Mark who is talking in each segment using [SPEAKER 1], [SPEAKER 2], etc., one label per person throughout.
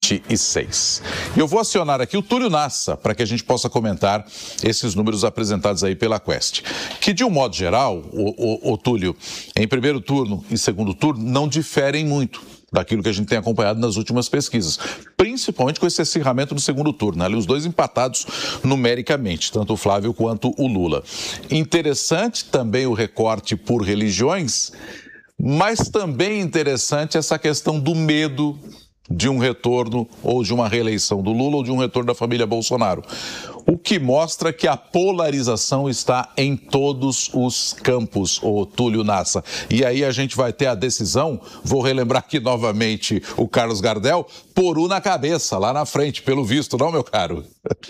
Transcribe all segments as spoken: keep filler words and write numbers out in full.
[SPEAKER 1] vinte e seis. E eu vou acionar aqui o Túlio Nassa para que a gente possa comentar esses números apresentados aí pela Quest. Que, de um modo geral, o, o, o Túlio, em primeiro turno e segundo turno, não diferem muito daquilo que a gente tem acompanhado nas últimas pesquisas, principalmente com esse acirramento do segundo turno, ali os dois empatados numericamente, tanto o Flávio quanto o Lula. Interessante também o recorte por religiões, mas também interessante essa questão do medo de um retorno ou de uma reeleição do Lula ou de um retorno da família Bolsonaro. O que mostra que a polarização está em todos os campos, o Túlio Nassa. E aí a gente vai ter a decisão, vou relembrar aqui novamente o Carlos Gardel, por um na cabeça, lá na frente, pelo visto, não, meu caro?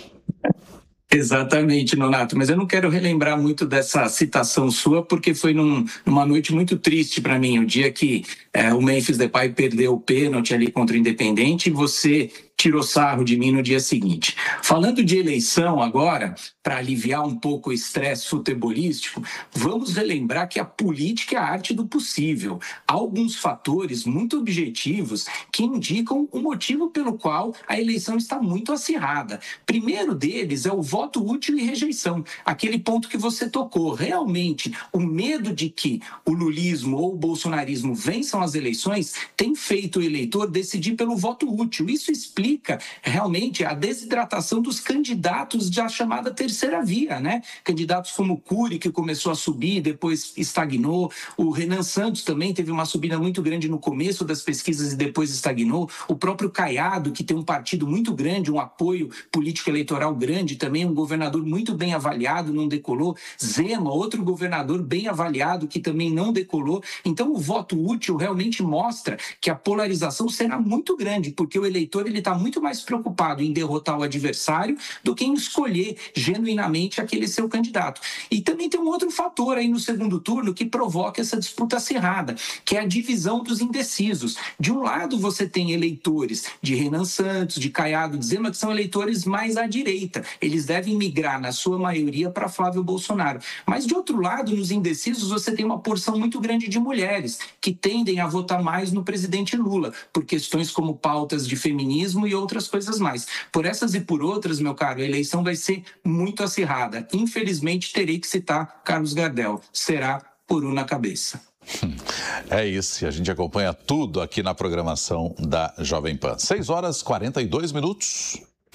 [SPEAKER 2] Exatamente, Nonato, mas eu não quero relembrar muito dessa citação sua, porque foi num, numa noite muito triste para mim, o dia que é, o Memphis Depay perdeu o pênalti ali contra o Independente e você tirou sarro de mim no dia seguinte. Falando de eleição agora, para aliviar um pouco o estresse futebolístico, vamos relembrar que a política é a arte do possível. Há alguns fatores muito objetivos que indicam o motivo pelo qual a eleição está muito acirrada. Primeiro deles é o voto útil e rejeição, aquele ponto que você tocou. Realmente, o medo de que o lulismo ou o bolsonarismo vençam as eleições tem feito o eleitor decidir pelo voto útil. Isso explica realmente a desidratação dos candidatos da chamada terceira via, né? Candidatos como o Cury, que começou a subir, depois estagnou. O Renan Santos também teve uma subida muito grande no começo das pesquisas e depois estagnou. O próprio Caiado, que tem um partido muito grande, um apoio político-eleitoral grande, também um governador muito bem avaliado, não decolou. Zema, outro governador bem avaliado, que também não decolou. Então, o voto útil realmente mostra que a polarização será muito grande, porque o eleitor ele está muito mais preocupado em derrotar o adversário do que em escolher genuinamente aquele seu candidato. E também tem um outro fator aí no segundo turno que provoca essa disputa acirrada, que é a divisão dos indecisos. De um lado você tem eleitores de Renan Santos, de Caiado, dizendo que são eleitores mais à direita. Eles devem migrar, na sua maioria, para Flávio Bolsonaro. Mas, de outro lado, nos indecisos, você tem uma porção muito grande de mulheres que tendem a votar mais no presidente Lula, por questões como pautas de feminismo e outras coisas mais. Por essas e por outras, meu caro, a eleição vai ser muito acirrada. Infelizmente, terei que citar Carlos Gardel. Será por um na cabeça.
[SPEAKER 1] É isso, a gente acompanha tudo aqui na programação da Jovem Pan. seis horas e quarenta e dois minutos.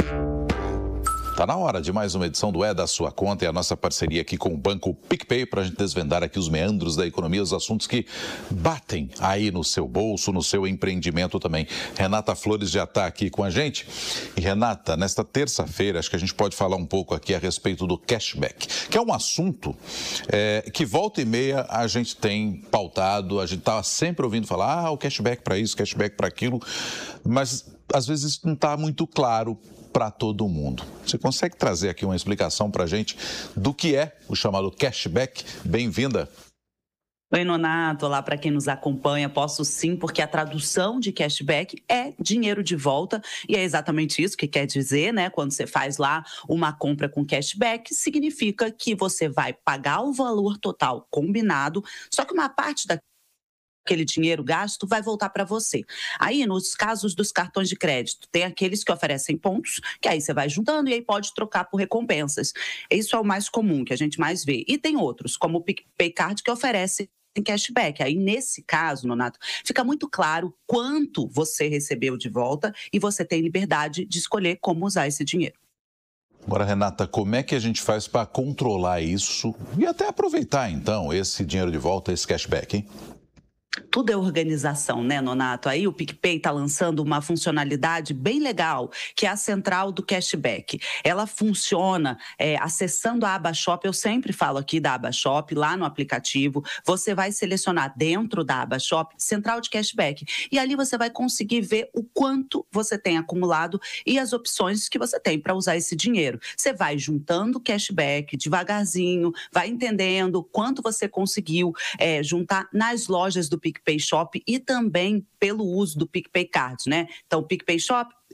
[SPEAKER 1] Tá na hora de mais uma edição do É da Sua Conta e a nossa parceria aqui com o Banco PicPay para a gente desvendar aqui os meandros da economia, os assuntos que batem aí no seu bolso, no seu empreendimento também. Renata Flores já está aqui com a gente. E Renata, nesta terça-feira, acho que a gente pode falar um pouco aqui a respeito do cashback, que é um assunto é, que volta e meia a gente tem pautado, a gente está sempre ouvindo falar, ah, o cashback para isso, cashback para aquilo, mas às vezes não está muito claro para todo mundo. Você consegue trazer aqui uma explicação para a gente do que é o chamado cashback? Bem-vinda.
[SPEAKER 3] Oi, Nonato. Olá para quem nos acompanha. Posso sim, porque a tradução de cashback é dinheiro de volta e é exatamente isso que quer dizer, né? Quando você faz lá uma compra com cashback, significa que você vai pagar o valor total combinado, só que uma parte da aquele dinheiro gasto vai voltar para você. Aí, nos casos dos cartões de crédito, tem aqueles que oferecem pontos, que aí você vai juntando e aí pode trocar por recompensas. Isso é o mais comum, que a gente mais vê. E tem outros, como o PicPay Card, que oferece cashback. Aí, nesse caso, Nonato, fica muito claro quanto você recebeu de volta e você tem liberdade de escolher como usar esse dinheiro.
[SPEAKER 1] Agora, Renata, como é que a gente faz para controlar isso e até aproveitar, então, esse dinheiro de volta, esse cashback, hein?
[SPEAKER 3] Tudo é organização, né, Nonato? Aí o PicPay está lançando uma funcionalidade bem legal, que é a central do cashback. Ela funciona é, acessando a aba Shop, eu sempre falo aqui da aba Shop, lá no aplicativo. Você vai selecionar dentro da aba Shop, central de cashback. E ali você vai conseguir ver o quanto você tem acumulado e as opções que você tem para usar esse dinheiro. Você vai juntando cashback devagarzinho, vai entendendo quanto você conseguiu é, juntar nas lojas do PicPay Shop e também pelo uso do PicPay Card, né? Então, o PicPay Shop,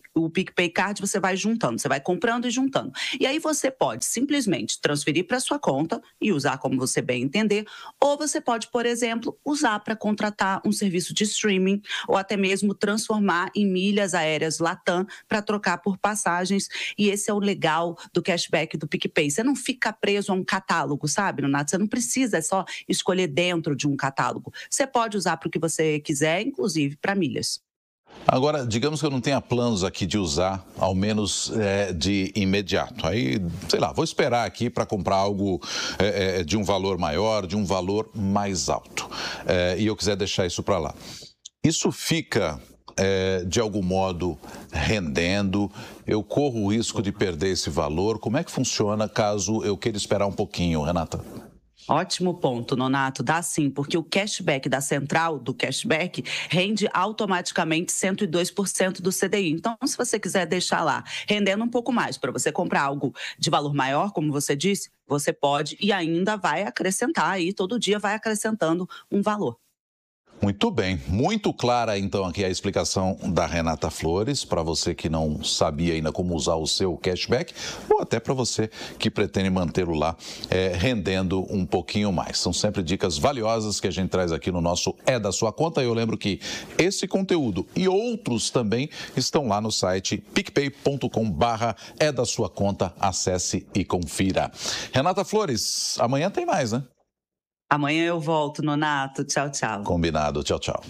[SPEAKER 3] o PicPay Card você vai juntando, você vai comprando e juntando. E aí você pode simplesmente transferir para sua conta e usar como você bem entender, ou você pode, por exemplo, usar para contratar um serviço de streaming ou até mesmo transformar em milhas aéreas Latam para trocar por passagens. E esse é o legal do cashback do PicPay. Você não fica preso a um catálogo, sabe, Nonato? Você não precisa é só escolher dentro de um catálogo. Você pode usar para o que você quiser, inclusive para milhas.
[SPEAKER 1] Agora, digamos que eu não tenha planos aqui de usar, ao menos é, de imediato. Aí, sei lá, vou esperar aqui para comprar algo é, de um valor maior, de um valor mais alto. É, e eu quiser deixar isso para lá. Isso fica, é, de algum modo, rendendo? Eu corro o risco de perder esse valor? Como é que funciona caso eu queira esperar um pouquinho, Renata?
[SPEAKER 3] Ótimo ponto, Nonato. Dá sim, porque o cashback da central, do cashback, rende automaticamente cento e dois por cento do C D I. Então, se você quiser deixar lá, rendendo um pouco mais, para você comprar algo de valor maior, como você disse, você pode e ainda vai acrescentar aí, todo dia vai acrescentando um valor.
[SPEAKER 1] Muito bem, muito clara então aqui a explicação da Renata Flores, para você que não sabia ainda como usar o seu cashback, ou até para você que pretende mantê-lo lá é, rendendo um pouquinho mais. São sempre dicas valiosas que a gente traz aqui no nosso É da Sua Conta. Eu lembro que esse conteúdo e outros também estão lá no site picpay ponto com barra é da sua conta. Acesse e confira. Renata Flores, amanhã tem mais, né?
[SPEAKER 3] Amanhã eu volto, Nonato. Tchau, tchau.
[SPEAKER 1] Combinado. Tchau, tchau.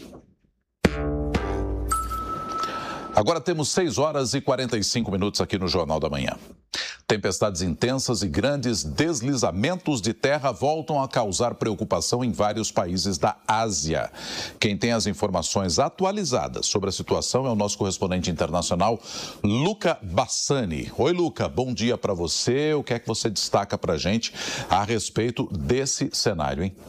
[SPEAKER 1] Agora temos seis horas e quarenta e cinco minutos aqui no Jornal da Manhã. Tempestades intensas e grandes deslizamentos de terra voltam a causar preocupação em vários países da Ásia. Quem tem as informações atualizadas sobre a situação é o nosso correspondente internacional, Luca Bassani. Oi, Luca, bom dia para você. O que é que você destaca para a gente a respeito desse cenário, hein?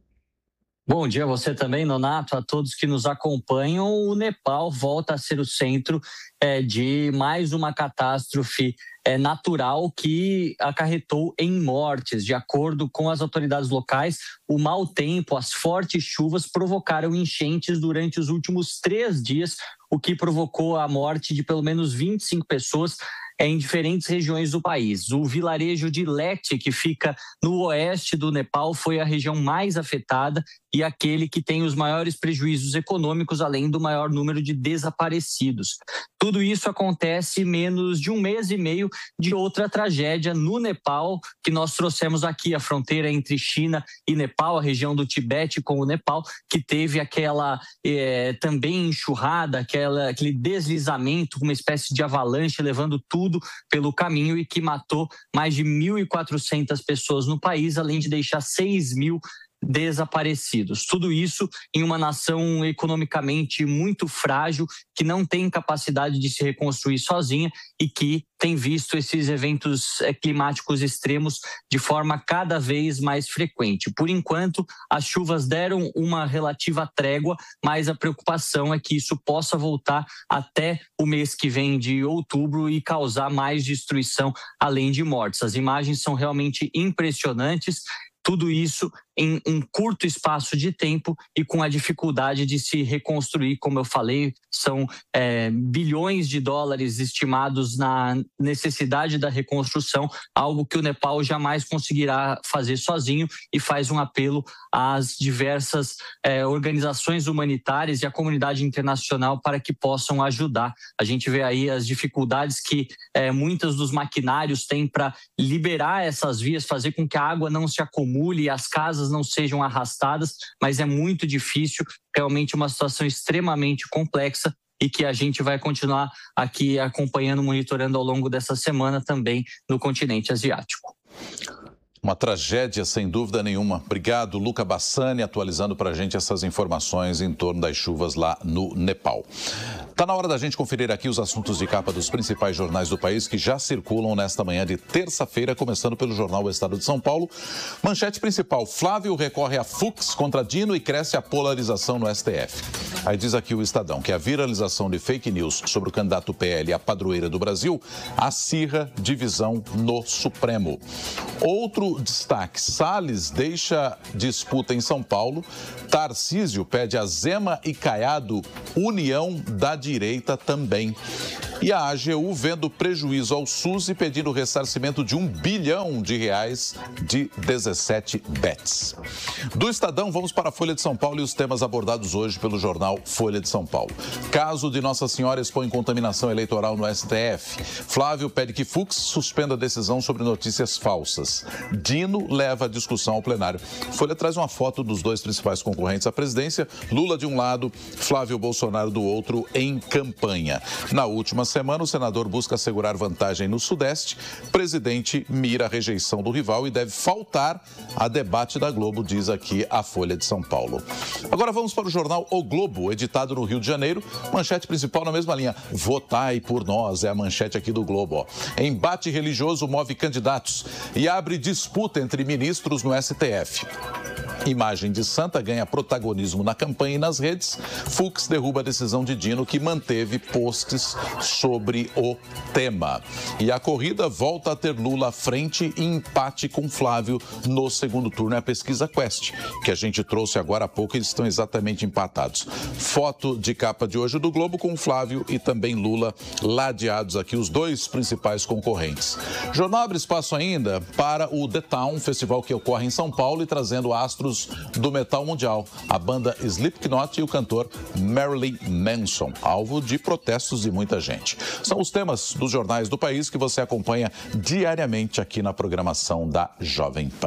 [SPEAKER 4] Bom dia a você também, Nonato, a todos que nos acompanham. O Nepal volta a ser o centro é, de mais uma catástrofe é, natural que acarretou em mortes. De acordo com as autoridades locais, o mau tempo, as fortes chuvas provocaram enchentes durante os últimos três dias, o que provocou a morte de pelo menos vinte e cinco pessoas em diferentes regiões do país. O vilarejo de Lete, que fica no oeste do Nepal, foi a região mais afetada e aquele que tem os maiores prejuízos econômicos, além do maior número de desaparecidos. Tudo isso acontece menos de um mês e meio de outra tragédia no Nepal, que nós trouxemos aqui, a fronteira entre China e Nepal, a região do Tibete com o Nepal, que teve aquela é, também enxurrada, aquela, aquele deslizamento, uma espécie de avalanche, levando tudo pelo caminho e que matou mais de mil e quatrocentas pessoas no país, além de deixar seis mil desaparecidos. Tudo isso em uma nação economicamente muito frágil, que não tem capacidade de se reconstruir sozinha e que tem visto esses eventos climáticos extremos de forma cada vez mais frequente. Por enquanto, as chuvas deram uma relativa trégua, mas a preocupação é que isso possa voltar até o mês que vem de outubro e causar mais destruição, além de mortes. As imagens são realmente impressionantes. Tudo isso em um curto espaço de tempo e com a dificuldade de se reconstruir, como eu falei, são é, bilhões de dólares estimados na necessidade da reconstrução, algo que o Nepal jamais conseguirá fazer sozinho, e faz um apelo às diversas é, organizações humanitárias e à comunidade internacional para que possam ajudar. A gente vê aí as dificuldades que é, muitos dos maquinários têm para liberar essas vias, fazer com que a água não se acumule e as casas não sejam arrastadas, mas é muito difícil, realmente uma situação extremamente complexa e que a gente vai continuar aqui acompanhando, monitorando ao longo dessa semana também no continente asiático.
[SPEAKER 1] Uma tragédia, sem dúvida nenhuma. Obrigado, Luca Bassani, atualizando para a gente essas informações em torno das chuvas lá no Nepal. Está na hora da gente conferir aqui os assuntos de capa dos principais jornais do país que já circulam nesta manhã de terça-feira, começando pelo jornal O Estado de São Paulo. Manchete principal: Flávio recorre a Fux contra Dino e cresce a polarização no S T F. Aí diz aqui o Estadão que a viralização de fake news sobre o candidato P L à padroeira do Brasil acirra divisão no Supremo. Outro destaque: Salles deixa disputa em São Paulo. Tarcísio pede a Zema e Caiado união da direita também. E a A G U vendo prejuízo ao SUS e pedindo ressarcimento de um bilhão de reais de dezessete bets. Do Estadão, vamos para a Folha de São Paulo e os temas abordados hoje pelo jornal Folha de São Paulo. Caso de Nossa Senhora expõe contaminação eleitoral no S T F. Flávio pede que Fux suspenda a decisão sobre notícias falsas. Dino leva a discussão ao plenário. Folha traz uma foto dos dois principais concorrentes à presidência, Lula de um lado, Flávio Bolsonaro do outro, em campanha. Na última semana, o senador busca assegurar vantagem no Sudeste. O presidente mira a rejeição do rival e deve faltar a debate da Globo, diz aqui a Folha de São Paulo. Agora vamos para o jornal O Globo, editado no Rio de Janeiro. Manchete principal na mesma linha. Votai por nós, é a manchete aqui do Globo. Ó. Embate religioso move candidatos e abre disputa entre ministros no S T F. Imagem de Santa ganha protagonismo na campanha e nas redes. Fux derruba a decisão de Dino, que manteve posts sobre o tema. E a corrida volta a ter Lula à frente e empate com Flávio no segundo turno. É a pesquisa Quest, que a gente trouxe agora há pouco, eles estão exatamente empatados. Foto de capa de hoje do Globo com Flávio e também Lula ladeados aqui, os dois principais concorrentes. O jornal abre espaço ainda para o The Town, festival que ocorre em São Paulo e trazendo astros do metal mundial, a banda Slipknot e o cantor Marilyn Manson, alvo de protestos de muita gente. São os temas dos jornais do país que você acompanha diariamente aqui na programação da Jovem Pan.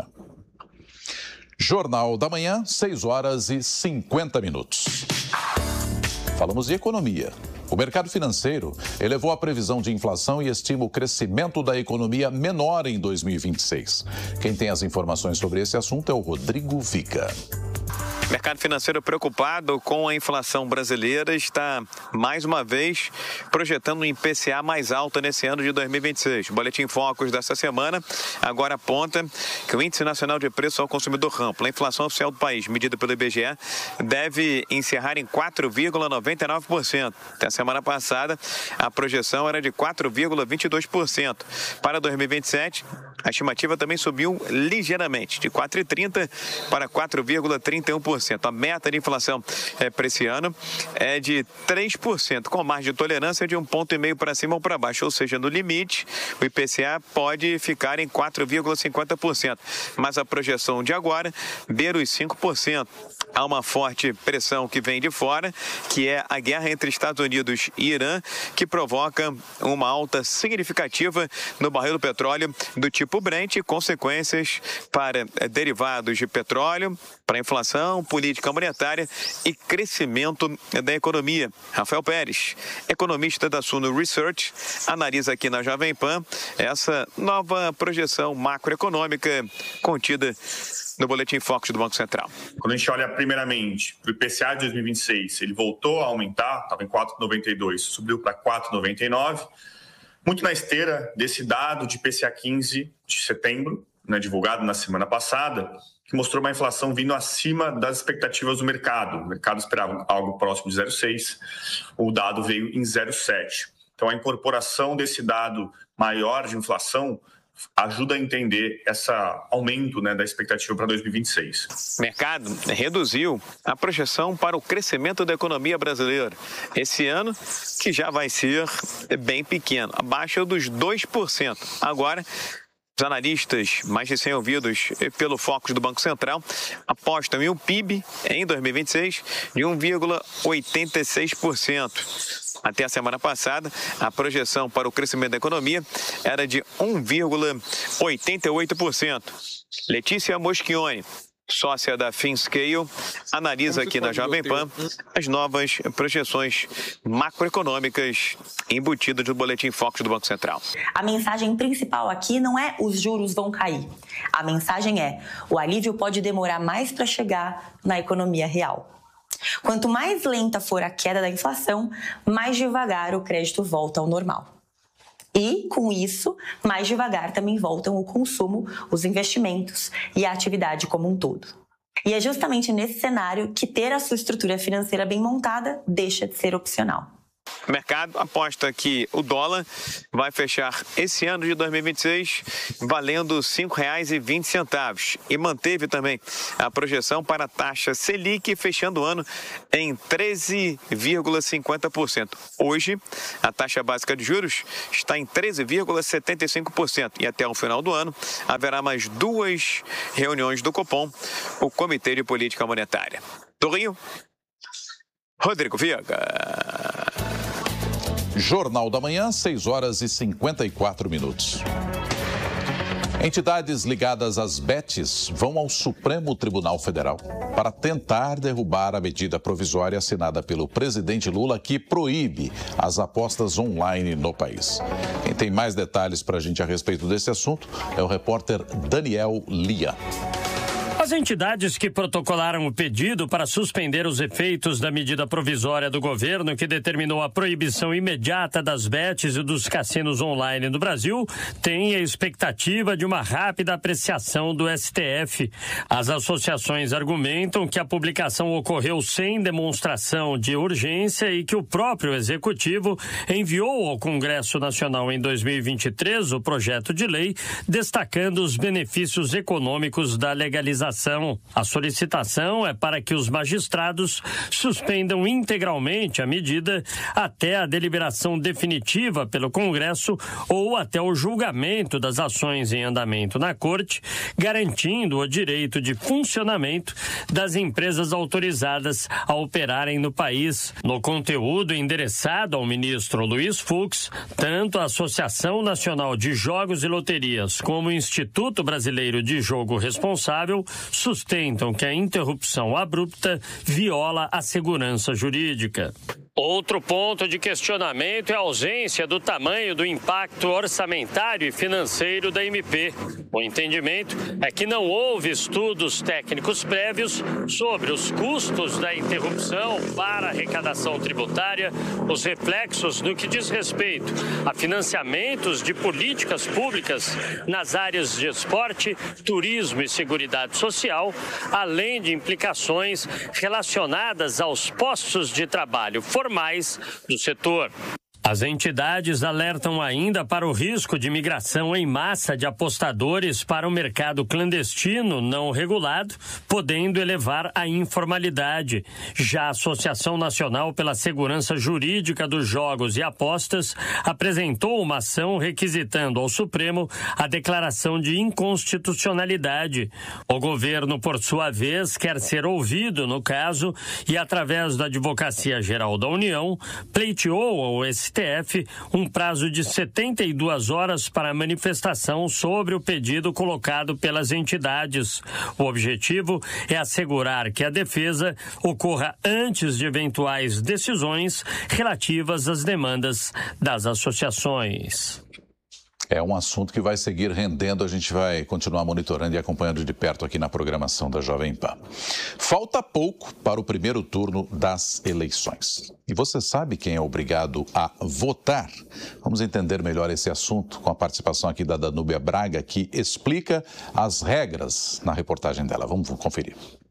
[SPEAKER 1] Jornal da Manhã, seis horas e cinquenta minutos. Falamos de economia. O mercado financeiro elevou a previsão de inflação e estima o crescimento da economia menor em dois mil e vinte e seis. Quem tem as informações sobre esse assunto é o Rodrigo Vica.
[SPEAKER 5] Mercado financeiro preocupado com a inflação brasileira está, mais uma vez, projetando um I P C A mais alto nesse ano de dois mil e vinte e seis. O Boletim Focus dessa semana agora aponta que o Índice Nacional de Preços ao Consumidor Amplo, a inflação oficial do país, medida pelo I B G E, deve encerrar em quatro vírgula noventa e nove por cento. Até a semana passada, a projeção era de quatro vírgula vinte e dois por cento. Para dois mil e vinte e sete, a estimativa também subiu ligeiramente, de quatro vírgula trinta por cento para quatro vírgula trinta e um por cento. A meta de inflação é, para esse ano é de três por cento, com margem de tolerância de um ponto e meio para cima ou para baixo, ou seja, no limite, o I P C A pode ficar em quatro vírgula cinquenta por cento, mas a projeção de agora beira os cinco por cento. Há uma forte pressão que vem de fora, que é a guerra entre Estados Unidos e Irã, que provoca uma alta significativa no barril do petróleo do tipo Brent e consequências para derivados de petróleo, para a inflação, política monetária e crescimento da economia. Rafael Pérez, economista da Suno Research, analisa aqui na Jovem Pan essa nova projeção macroeconômica contida no Boletim Focus do Banco Central.
[SPEAKER 6] Quando a gente olha primeiramente para o I P C A de dois mil e vinte e seis, ele voltou a aumentar, estava em quatro vírgula noventa e dois, subiu para quatro vírgula noventa e nove, muito na esteira desse dado de I P C A quinze de setembro, né, divulgado na semana passada, que mostrou uma inflação vindo acima das expectativas do mercado. O mercado esperava algo próximo de zero vírgula seis, o dado veio em zero vírgula sete. Então, a incorporação desse dado maior de inflação ajuda a entender esse aumento, né, da expectativa para dois mil e vinte e seis.
[SPEAKER 5] O mercado reduziu a projeção para o crescimento da economia brasileira esse ano, que já vai ser bem pequeno, abaixo dos dois por cento. Agora, os analistas mais recém-ouvidos pelo Focus do Banco Central apostam em um P I B em dois mil e vinte e seis de um vírgula oitenta e seis por cento. Até a semana passada, a projeção para o crescimento da economia era de um vírgula oitenta e oito por cento. Letícia Moschione, sócia da FinScale, analisa aqui na Jovem Pan as novas projeções macroeconômicas embutidas no Boletim Focus do Banco Central.
[SPEAKER 7] A mensagem principal aqui não é os juros vão cair. A mensagem é o alívio pode demorar mais para chegar na economia real. Quanto mais lenta for a queda da inflação, mais devagar o crédito volta ao normal. E, com isso, mais devagar também voltam o consumo, os investimentos e a atividade como um todo. E é justamente nesse cenário que ter a sua estrutura financeira bem montada deixa de ser opcional.
[SPEAKER 5] O mercado aposta que o dólar vai fechar esse ano de dois mil e vinte e seis valendo cinco reais e vinte centavos e manteve também a projeção para a taxa Selic fechando o ano em treze vírgula cinquenta por cento. Hoje, a taxa básica de juros está em treze vírgula setenta e cinco por cento e até o final do ano haverá mais duas reuniões do Copom, o Comitê de Política Monetária. Do Rio, Rodrigo Viega.
[SPEAKER 1] Jornal da Manhã, seis horas e cinquenta e quatro minutos. Entidades ligadas às bets vão ao Supremo Tribunal Federal para tentar derrubar a medida provisória assinada pelo presidente Lula que proíbe as apostas online no país. Quem tem mais detalhes para a gente a respeito desse assunto é o repórter Daniel Lia.
[SPEAKER 8] As entidades que protocolaram o pedido para suspender os efeitos da medida provisória do governo que determinou a proibição imediata das bets e dos cassinos online no Brasil têm a expectativa de uma rápida apreciação do S T F. As associações argumentam que a publicação ocorreu sem demonstração de urgência e que o próprio Executivo enviou ao Congresso Nacional em dois mil e vinte e três o projeto de lei destacando os benefícios econômicos da legalização. A solicitação é para que os magistrados suspendam integralmente a medida até a deliberação definitiva pelo Congresso ou até o julgamento das ações em andamento na Corte, garantindo o direito de funcionamento das empresas autorizadas a operarem no país. No conteúdo endereçado ao ministro Luiz Fux, tanto a Associação Nacional de Jogos e Loterias como o Instituto Brasileiro de Jogo Responsável sustentam que a interrupção abrupta viola a segurança jurídica. Outro ponto de questionamento é a ausência do tamanho do impacto orçamentário e financeiro da M P. O entendimento é que não houve estudos técnicos prévios sobre os custos da interrupção para a arrecadação tributária, os reflexos no que diz respeito a financiamentos de políticas públicas nas áreas de esporte, turismo e seguridade social, além de implicações relacionadas aos postos de trabalho formais do setor. As entidades alertam ainda para o risco de migração em massa de apostadores para o mercado clandestino não regulado, podendo elevar a informalidade. Já a Associação Nacional pela Segurança Jurídica dos Jogos e Apostas apresentou uma ação requisitando ao Supremo a declaração de inconstitucionalidade. O governo, por sua vez, quer ser ouvido no caso e, através da Advocacia Geral da União, pleiteou ao S T F um prazo de setenta e duas horas para a manifestação sobre o pedido colocado pelas entidades. O objetivo é assegurar que a defesa ocorra antes de eventuais decisões relativas às demandas das associações.
[SPEAKER 1] É um assunto que vai seguir rendendo, a gente vai continuar monitorando e acompanhando de perto aqui na programação da Jovem Pan. Falta pouco para o primeiro turno das eleições. E você sabe quem é obrigado a votar? Vamos entender melhor esse assunto com a participação aqui da Danúbia Braga, que explica as regras na reportagem dela. Vamos conferir.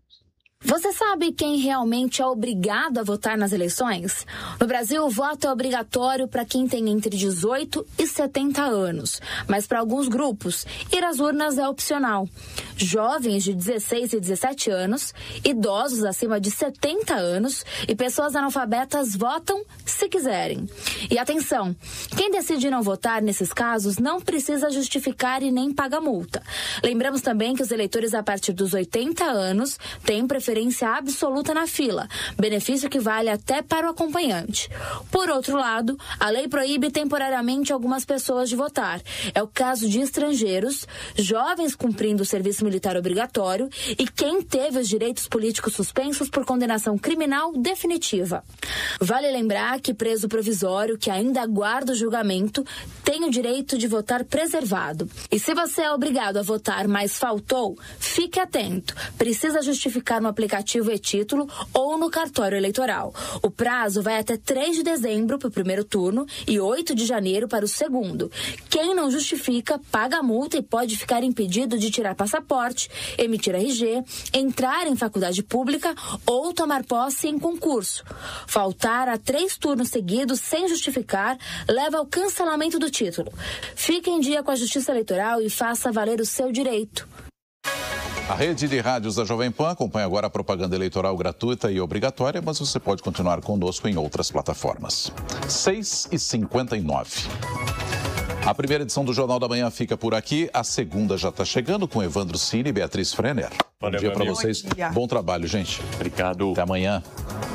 [SPEAKER 9] Você sabe quem realmente é obrigado a votar nas eleições? No Brasil, o voto é obrigatório para quem tem entre dezoito e setenta anos. Mas para alguns grupos, ir às urnas é opcional. Jovens de dezesseis e dezessete anos, idosos acima de setenta anos e pessoas analfabetas votam se quiserem. E atenção, quem decide não votar nesses casos não precisa justificar e nem paga multa. Lembramos também que os eleitores a partir dos oitenta anos têm preferência absoluta na fila, benefício que vale até para o acompanhante. Por outro lado, a lei proíbe temporariamente algumas pessoas de votar. É o caso de estrangeiros, jovens cumprindo o serviço militar obrigatório e quem teve os direitos políticos suspensos por condenação criminal definitiva. Vale lembrar que preso provisório que ainda aguarda o julgamento tem o direito de votar preservado. E se você é obrigado a votar, mas faltou, fique atento. Precisa justificar uma aplicativo e-título ou no cartório eleitoral. O prazo vai até três de dezembro para o primeiro turno e oito de janeiro para o segundo. Quem não justifica, paga a multa e pode ficar impedido de tirar passaporte, emitir R G, entrar em faculdade pública ou tomar posse em concurso. Faltar a três turnos seguidos sem justificar leva ao cancelamento do título. Fique em dia com a Justiça Eleitoral e faça valer o seu direito.
[SPEAKER 1] A rede de rádios da Jovem Pan acompanha agora a propaganda eleitoral gratuita e obrigatória, mas você pode continuar conosco em outras plataformas. seis e cinquenta e nove. A primeira edição do Jornal da Manhã fica por aqui. A segunda já está chegando com Evandro Cine e Beatriz Frener. Bom dia para vocês. Bom, Bom trabalho, gente.
[SPEAKER 10] Obrigado.
[SPEAKER 1] Até amanhã.